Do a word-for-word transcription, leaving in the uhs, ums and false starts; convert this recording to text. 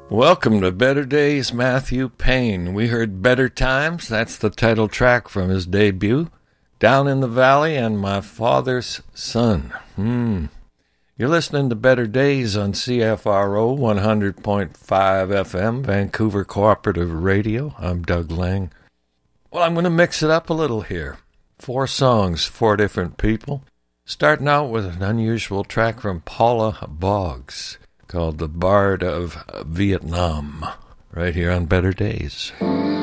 Welcome to Better Days, Matthew Payne. We heard Better Times, that's the title track from his debut, Down in the Valley, and My Father's Son. Hmm. You're listening to Better Days on C F R O one hundred point five F M, Vancouver Cooperative Radio. I'm Doug Lang. Well, I'm going to mix it up a little here. Four songs, four different people. Starting out with an unusual track from Paula Boggs called The Bard of Vietnam, right here on Better Days.